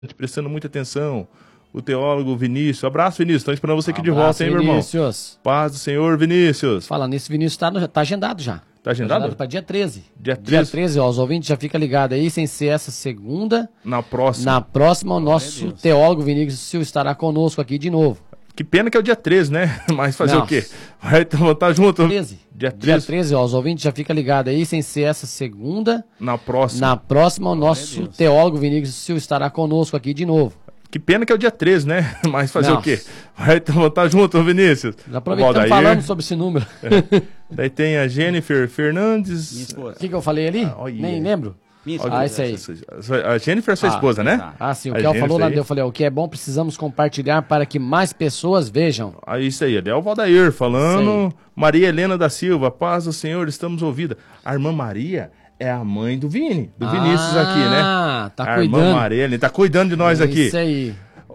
prestando muita atenção. O teólogo Vinícius. Abraço, Vinícius. Estão esperando você aqui de volta, hein, meu irmão? Vinícius. Paz do Senhor, Vinícius. Fala nisso, Vinícius tá agendado já. Tá agendado? Para dia 13. Dia 13? Dia 13, ó, os ouvintes já fica ligado aí, sem ser essa segunda. Na próxima. Na próxima, o nosso teólogo Vinícius estará conosco aqui de novo. Que pena que é o dia 13, né? Mas fazer Não. o quê? Vai estar junto. 13. Dia 13. Dia 13, ó, os ouvintes já fica ligado aí, sem ser essa segunda. Na próxima. Na próxima, o nosso teólogo Vinícius estará conosco aqui de novo. Que pena que é o dia 13, né? Mas fazer Não. o quê? Vai estar junto, Vinícius. Já aproveitando falando sobre esse número. Daí tem a Jennifer Fernandes. Minha esposa. O que eu falei ali? olha. Nem lembro. Minha esposa. Ah, isso aí. A Jennifer é sua esposa, né? Ah, sim, o A que ela falou lá, Jennifer aí. eu falei, o que é bom precisamos compartilhar para que mais pessoas vejam. Ah, isso aí, é o Valdair falando. Isso Maria Helena da Silva, paz do Senhor, estamos ouvida. A irmã Maria é a mãe do Vini, do Vinícius aqui, né? Ah, tá a cuidando. irmã Maria Helena, tá cuidando de nós aqui. Isso aí.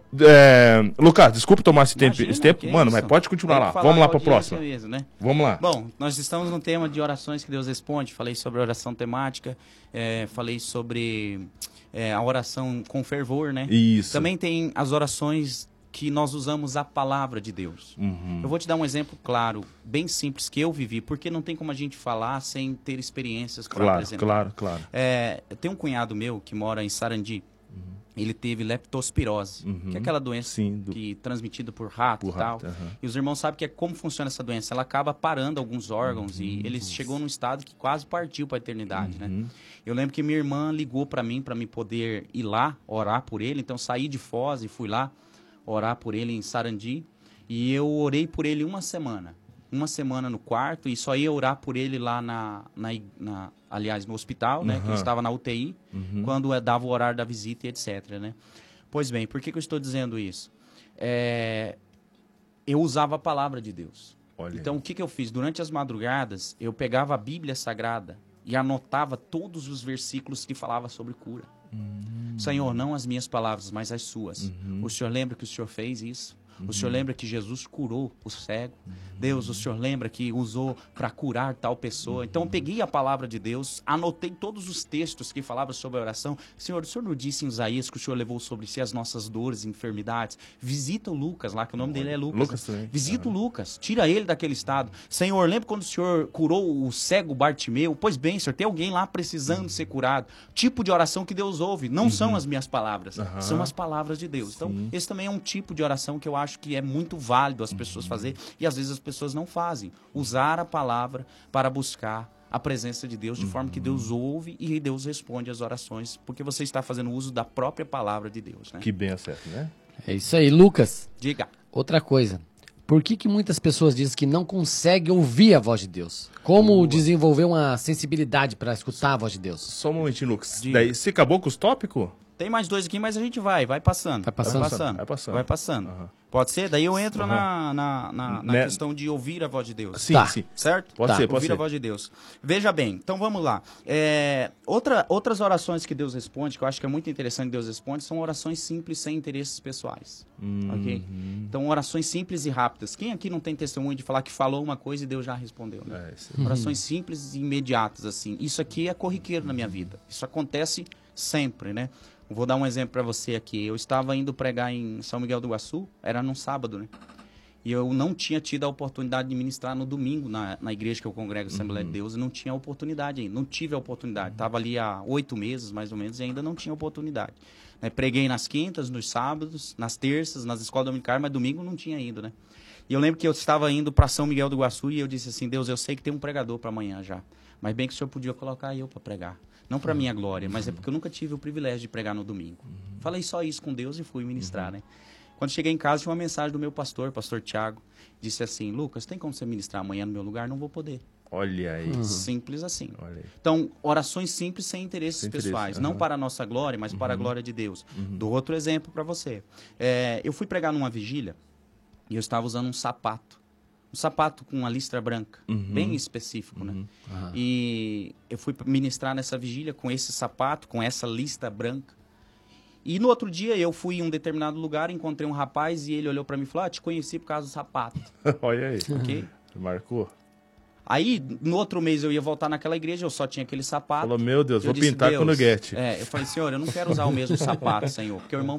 Lucas, desculpa tomar esse tempo, Imagina, que mano, isso. mas pode continuar Tem lá. que falar Vamos lá com a pra audiência próxima. mesmo, né? Vamos lá. Bom, nós estamos no tema de orações que Deus responde. Falei sobre oração temática, falei sobre a oração com fervor, né? Isso. Também tem as orações que nós usamos a palavra de Deus. Uhum. Eu vou te dar um exemplo claro, bem simples, que eu vivi, porque não tem como a gente falar sem ter experiências para apresentar. Claro. Eu tenho um cunhado meu que mora em Sarandi. Ele teve leptospirose, que é aquela doença Sim, que transmitida por rato e tal. E os irmãos sabem como funciona essa doença. Ela acaba parando alguns órgãos e ele chegou num estado que quase partiu para a eternidade, né? Eu lembro que minha irmã ligou para mim poder ir lá orar por ele. Então saí de Foz e fui lá orar por ele em Sarandi. E eu orei por ele uma semana no quarto e só ia orar por ele lá aliás, no hospital, né? Que eu estava na UTI, quando dava o horário da visita e etc, né? Pois bem, por que eu estou dizendo isso? Eu usava a palavra de Deus. Olha. Então, o que eu fiz? Durante as madrugadas, eu pegava a Bíblia Sagrada e anotava todos os versículos que falavam sobre cura. Senhor, não as minhas palavras, mas as suas. O Senhor lembra que o Senhor fez isso? O Senhor lembra que Jesus curou o cego? Deus, o Senhor lembra que usou para curar tal pessoa? Então eu peguei a palavra de Deus, anotei todos os textos que falavam sobre a oração. Senhor, o Senhor não disse em Isaías que o Senhor levou sobre si as nossas dores e enfermidades? Visita o Lucas lá, que o nome dele é Lucas. também. Visita o Lucas, tira ele daquele estado. Senhor, lembra quando o Senhor curou o cego Bartimeu? Pois bem, Senhor, tem alguém lá precisando ser curado. Tipo de oração que Deus ouve. Não são as minhas palavras, são as palavras de Deus. Então, esse também é um tipo de oração que eu acho que é muito válido as pessoas fazer e às vezes as pessoas não fazem. Usar a palavra para buscar a presença de Deus de forma que Deus ouve e Deus responde às orações, porque você está fazendo uso da própria palavra de Deus, né? Que bem certo, né? É isso aí, Lucas. Diga. Outra coisa. Por que muitas pessoas dizem que não conseguem ouvir a voz de Deus? Como desenvolver uma sensibilidade para escutar a voz de Deus? Só um momentinho, Lucas. Diga. Daí, você acabou com os tópicos? Tem mais dois aqui, mas a gente vai passando. Vai passando. Vai passando. Pode ser? Daí eu entro na questão de ouvir a voz de Deus. Sim, Tá. sim. Certo? Pode ser, pode Ouvir ser. a voz de Deus. Veja bem, então vamos lá. Outras orações que Deus responde, que eu acho que é muito interessante que Deus responde, são orações simples, sem interesses pessoais. Ok? Então, orações simples e rápidas. Quem aqui não tem testemunho de falar que falou uma coisa e Deus já respondeu? Né? Orações simples e imediatas, assim. Isso aqui é corriqueiro na minha vida. Isso acontece sempre, né? Vou dar um exemplo para você aqui. Eu estava indo pregar em São Miguel do Iguaçu, era num sábado, né? E eu não tinha tido a oportunidade de ministrar no domingo na igreja que eu congrego, Assembleia de Deus, e não tinha a oportunidade ainda. Não tive a oportunidade. Estava ali há 8 meses, mais ou menos, e ainda não tinha oportunidade. Preguei nas quintas, nos sábados, nas terças, nas escolas dominicais, mas domingo não tinha ido, né? E eu lembro que eu estava indo para São Miguel do Iguaçu e eu disse assim, Deus, eu sei que tem um pregador para amanhã já, mas bem que o Senhor podia colocar eu para pregar. Não para minha glória, mas é porque eu nunca tive o privilégio de pregar no domingo. Falei só isso com Deus e fui ministrar, né? Quando cheguei em casa, tinha uma mensagem do meu pastor Tiago. Disse assim, Lucas, tem como você ministrar amanhã no meu lugar? Não vou poder. Olha aí. Simples assim. Olha aí. Então, orações simples sem interesses Sem interesse, pessoais. Não para a nossa glória, mas para a glória de Deus. Dou outro exemplo para você. Eu fui pregar numa vigília e eu estava usando um sapato com uma listra branca, bem específico, né? E eu fui ministrar nessa vigília com esse sapato, com essa listra branca. E no outro dia eu fui em um determinado lugar, encontrei um rapaz e ele olhou para mim e falou, te conheci por causa do sapato. Olha aí. Ok? Marcou? Aí, no outro mês eu ia voltar naquela igreja, eu só tinha aquele sapato. Falou, meu Deus, Eu vou disse, pintar com Deus, nuguete. eu falei, Senhor, eu não quero usar o mesmo sapato, Senhor, porque o irmão